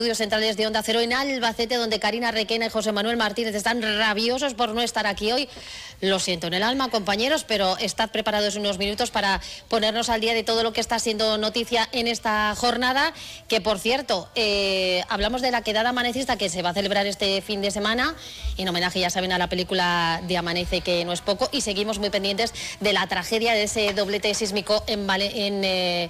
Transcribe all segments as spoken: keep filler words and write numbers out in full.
Estudios centrales de Onda Cero en Albacete, donde Karina Requena y José Manuel Martínez están rabiosos por no estar aquí hoy. Lo siento en el alma, compañeros, pero estad preparados unos minutos para ponernos al día de todo lo que está siendo noticia en esta jornada, que por cierto, eh, hablamos de la quedada amanecista que se va a celebrar este fin de semana, en homenaje, ya saben, a la película de Amanece, que no es poco, y seguimos muy pendientes de la tragedia de ese doblete sísmico en, vale, en, eh,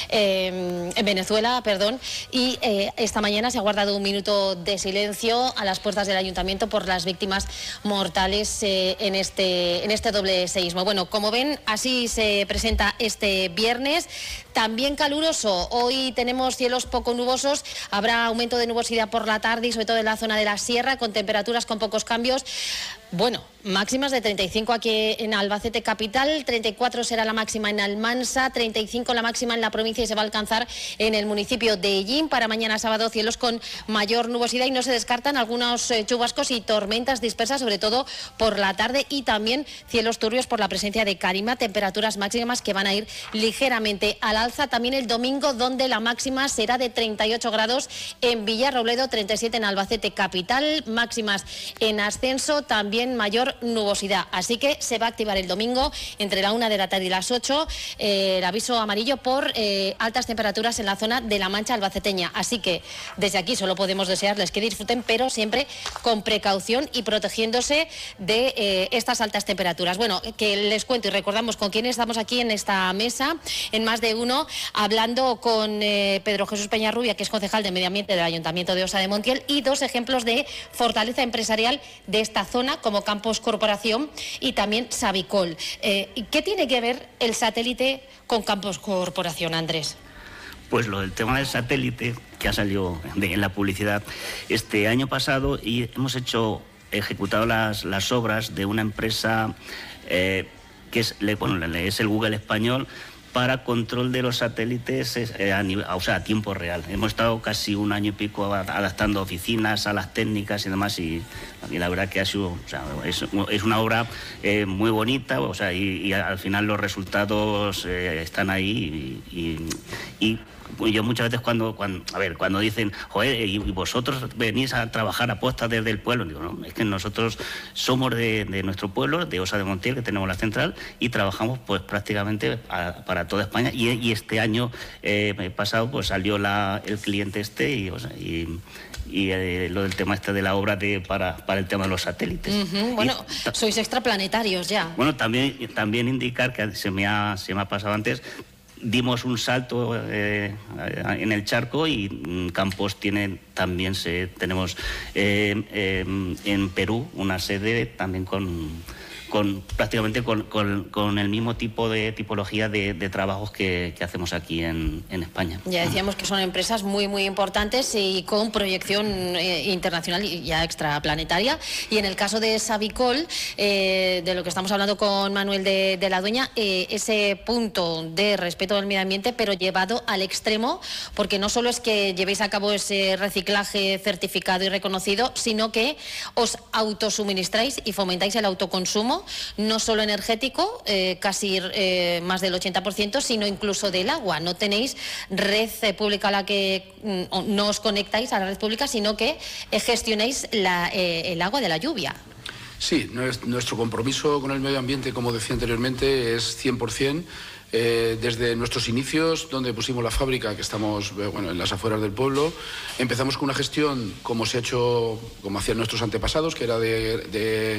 eh, en Venezuela, perdón, y eh, esta mañana se ha guardado un minuto de silencio a las puertas del ayuntamiento por las víctimas mortales eh, en, este, en este doble seísmo. Bueno, como ven, así se presenta este viernes, también caluroso. Hoy tenemos cielos poco nubosos, habrá aumento de nubosidad por la tarde y sobre todo en la zona de la sierra, con temperaturas con pocos cambios. Bueno, máximas de treinta y cinco aquí en Albacete capital, treinta y cuatro será la máxima en Almansa, treinta y cinco la máxima en la provincia y se va a alcanzar en el municipio de Ellín. Para mañana sábado cielos con mayor nubosidad y no se descartan algunos eh, chubascos y tormentas dispersas, sobre todo por la tarde, y también cielos turbios por la presencia de calima, temperaturas máximas que van a ir ligeramente al alza. También el domingo, donde la máxima será de treinta y ocho grados en Villarrobledo, treinta y siete en Albacete capital, máximas en ascenso, también mayor nubosidad, así que se va a activar el domingo entre la una de la tarde y las ocho eh, el aviso amarillo por eh, altas temperaturas en la zona de la Mancha albaceteña, así que desde aquí solo podemos desearles que disfruten, pero siempre con precaución y protegiéndose de eh, estas altas temperaturas. Bueno, que les cuento y recordamos con quién estamos aquí en esta mesa, en Más de Uno, hablando con eh, Pedro Jesús Peñarrubia, que es concejal de Medio Ambiente del Ayuntamiento de Osa de Montiel, y dos ejemplos de fortaleza empresarial de esta zona, como Campos Corporación y también Savicol. Eh, ¿Qué tiene que ver el satélite con Campos Corporación, Andrés? Pues lo del tema del satélite, que ha salido en la publicidad este año pasado, y hemos hecho, ejecutado las, las obras de una empresa eh, que es, bueno, es el Google español, para control de los satélites eh, a, nivel, o sea, a tiempo real. Hemos estado casi un año y pico adaptando oficinas a las técnicas y demás, y, y la verdad que ha sido, o sea, es, es una obra eh, muy bonita, o sea, y, y al final los resultados eh, están ahí, y, y, y yo muchas veces cuando, cuando, a ver, cuando dicen, joder, y vosotros venís a trabajar a posta desde el pueblo, digo, no, es que nosotros somos de, de nuestro pueblo, de Osa de Montiel, que tenemos la central, y trabajamos pues prácticamente a, para toda España, y, y este año eh, pasado pues salió la, el cliente este, y, o sea, y y eh, lo del tema este de la obra de, para, para el tema de los satélites. Uh-huh. Bueno, y, sois extraplanetarios ya. Bueno, también, también indicar que se me ha, se me ha pasado antes, dimos un salto eh, en el charco, y Campos tiene también, se, tenemos eh, eh, en Perú una sede también con... Con, prácticamente con, con, con el mismo tipo de tipología de, de trabajos que, que hacemos aquí en, en España. Ya decíamos que son empresas muy muy importantes y con proyección eh, internacional y ya extraplanetaria. Y en el caso de Savicol, eh, de lo que estamos hablando con Manuel de, de la Dueña, eh, ese punto de respeto del medio ambiente, pero llevado al extremo, porque no solo es que llevéis a cabo ese reciclaje certificado y reconocido, sino que os autosuministráis y fomentáis el autoconsumo, no solo energético, eh, casi eh, más del ochenta por ciento, sino incluso del agua. No tenéis red eh, pública a la que mm, no os conectáis a la red pública, sino que eh, gestionáis la, eh, el agua de la lluvia. Sí, nuestro compromiso con el medio ambiente, como decía anteriormente, es cien por cien. Eh, desde nuestros inicios, donde pusimos la fábrica, que estamos eh, bueno, en las afueras del pueblo, empezamos con una gestión como se ha hecho, como hacían nuestros antepasados, que era de, de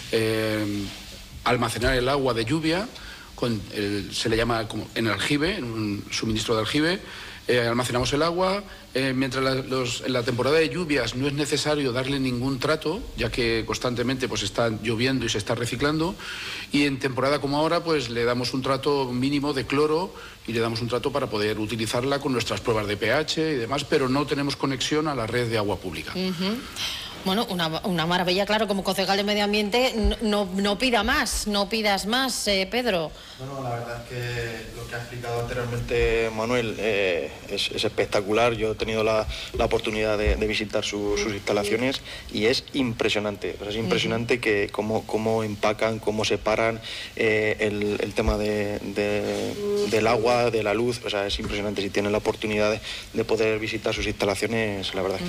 eh, almacenar el agua de lluvia, con el, se le llama como en aljibe, en un suministro de aljibe. Eh, almacenamos el agua, eh, mientras la, los, en la temporada de lluvias no es necesario darle ningún trato, ya que constantemente pues está lloviendo y se está reciclando, y en temporada como ahora pues le damos un trato mínimo de cloro y le damos un trato para poder utilizarla con nuestras pruebas de pH y demás, pero no tenemos conexión a la red de agua pública. Uh-huh. Bueno, una, una maravilla, claro, como concejal de Medio Ambiente, no, no pida más, no pidas más, eh, Pedro. Bueno, la verdad es que lo que ha explicado anteriormente Manuel eh, es, es espectacular. Yo he tenido la, la oportunidad de, de visitar su, sus instalaciones y es impresionante. O sea, es impresionante uh-huh. que cómo, cómo empacan, cómo separan eh, el, el tema de, de, del agua, de la luz. O sea, es impresionante. Si tienen la oportunidad de, de poder visitar sus instalaciones, la verdad es que